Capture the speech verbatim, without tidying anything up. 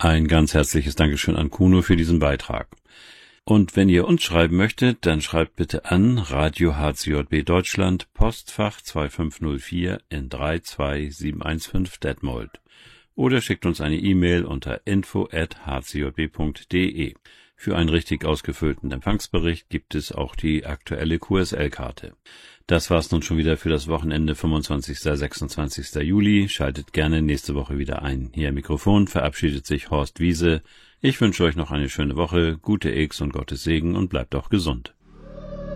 Ein ganz herzliches Dankeschön an Kuno für diesen Beitrag. Und wenn ihr uns schreiben möchtet, dann schreibt bitte an Radio H C J B Deutschland, Postfach zwei fünf null vier in drei zwei sieben eins fünf Detmold. Oder schickt uns eine E-Mail unter info at h c j b punkt d e. Für einen richtig ausgefüllten Empfangsbericht gibt es auch die aktuelle Q S L-Karte. Das war's nun schon wieder für das Wochenende fünfundzwanzigsten sechsundzwanzigsten Juli. Schaltet gerne nächste Woche wieder ein. Hier am Mikrofon verabschiedet sich Horst Wiese. Ich wünsche euch noch eine schöne Woche, gute X und Gottes Segen und bleibt auch gesund.